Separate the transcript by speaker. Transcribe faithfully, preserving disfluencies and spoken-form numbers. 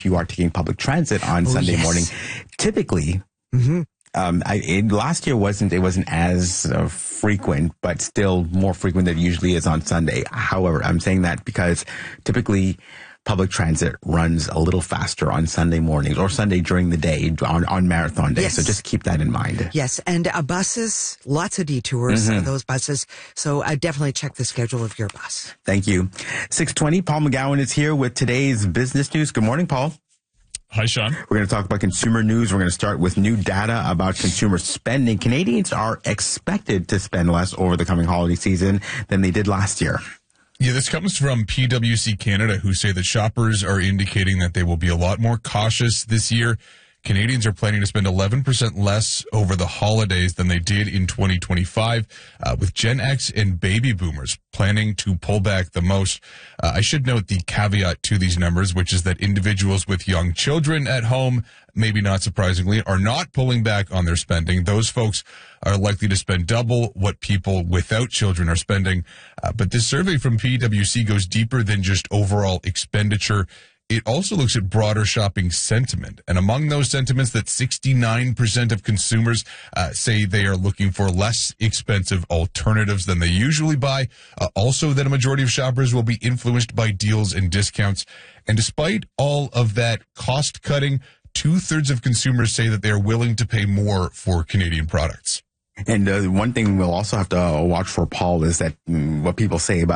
Speaker 1: you are taking public transit on
Speaker 2: oh,
Speaker 1: Sunday
Speaker 2: yes.
Speaker 1: morning, typically, mm-hmm. um, I, it, last year wasn't, it wasn't as uh, frequent, but still more frequent than it usually is on Sunday. However, I'm saying that because typically public transit runs a little faster on Sunday mornings or Sunday during the day on, on marathon day.
Speaker 2: Yes.
Speaker 1: So just keep that in mind.
Speaker 2: Yes. And uh, buses, lots of detours,
Speaker 1: Mm-hmm.
Speaker 2: uh, those buses. So uh, definitely check the schedule of your bus.
Speaker 1: Thank you. six twenty, Paul McGowan is here with today's business news. Good morning, Paul.
Speaker 3: Hi, Sean.
Speaker 1: We're going to talk about consumer news. We're going to start with new data about consumer spending. Canadians are expected to spend less over the coming holiday season than they did last year.
Speaker 3: Yeah, this comes from P W C Canada, who say that shoppers are indicating that they will be a lot more cautious this year. Canadians are planning to spend eleven percent less over the holidays than they did in twenty twenty-five, uh, with Gen X and baby boomers planning to pull back the most. Uh, I should note the caveat to these numbers, which is that individuals with young children at home, maybe not surprisingly, are not pulling back on their spending. Those folks are likely to spend double what people without children are spending. Uh, but this survey from P W C goes deeper than just overall expenditure. It also looks at broader shopping sentiment. And among those sentiments, that sixty-nine percent of consumers uh, say they are looking for less expensive alternatives than they usually buy. Uh, also, that a majority of shoppers will be influenced by deals and discounts. And despite all of that cost cutting, two-thirds of consumers say that they are willing to pay more for Canadian products.
Speaker 1: And uh, one thing we'll also have to uh, watch for, Paul, is that mm, what people say about